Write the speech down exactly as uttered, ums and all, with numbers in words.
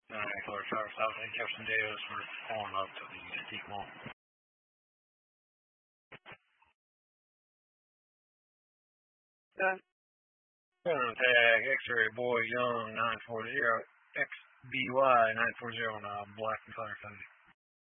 Alright, Clark Travis South and Jefferson Davis were pulling up to the steep wall. Done. Center tag, X-ray boy Young nine four zero, X B Y nine four zero on uh, Black and Color Sunday.